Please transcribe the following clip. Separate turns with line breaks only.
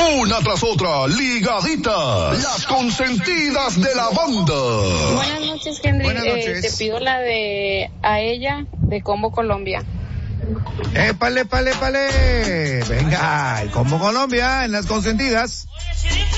Una tras otra, ligaditas, las consentidas de la banda.
Buenas noches, Henry.
Buenas noches.
Te pido la de A Ella, de Combo Colombia.
Épale. Venga, el Combo Colombia en las consentidas.